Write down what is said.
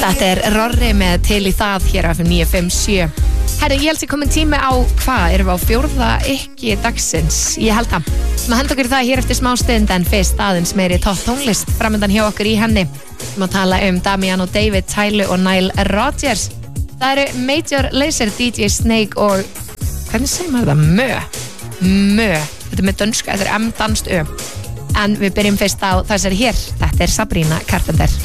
Þetta Rorri með til í það hér af 957. Herri, ég held að komin tími á hvað? Erum við á 4. ekki dagsins? Ég held að. Maður henda okkur það hér eftir smá stund en fyrst aðeins meiri topp tónlist framöndan hjá okkur í henni. Við má tala Damian og David, Tyler og Nile Rodgers. Það Major Lazer, DJ Snake og hvernig segir maður það? Mö. Þetta með dönsku, þetta M danst Ö. En við byrjum fyrst á þessari hér. Þetta Sabrina Carpenter.